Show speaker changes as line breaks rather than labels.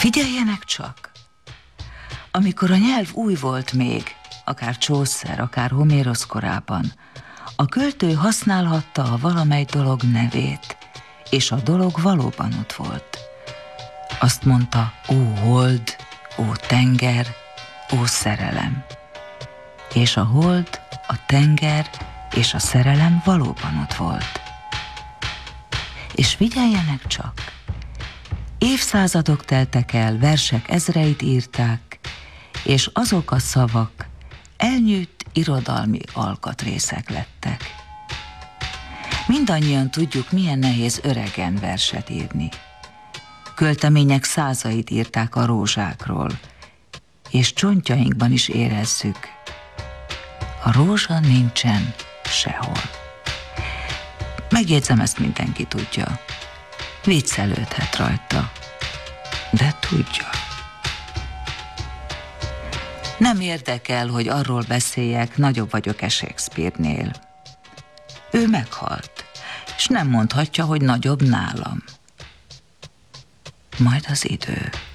Figyeljenek csak! Amikor a nyelv új volt még, akár Chaucer, akár Homérosz korában, a költő használhatta a valamely dolog nevét, és a dolog valóban ott volt. Azt mondta, ó hold, ó tenger, ó szerelem. És a hold, a tenger és a szerelem valóban ott volt. És figyeljenek csak! Évszázadok teltek el, versek ezreit írták, és azok a szavak elnyűjt irodalmi alkatrészek lettek. Mindannyian tudjuk, milyen nehéz öregen verset írni. Költemények százait írták a rózsákról, és csontjainkban is érezzük. A rózsa nincsen sehol. Megjegyzem, ezt mindenki tudja. Viccelődhet rajta, de tudja. Nem érdekel, hogy arról beszéljek, nagyobb vagyok-e Shakespeare-nél. Ő meghalt, és nem mondhatja, hogy nagyobb nálam. Majd az idő.